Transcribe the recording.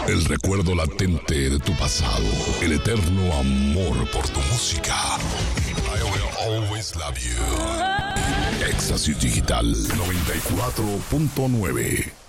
El recuerdo latente de tu pasado. El eterno amor por tu música. I will always love you. Éxtasis Digital 94.9.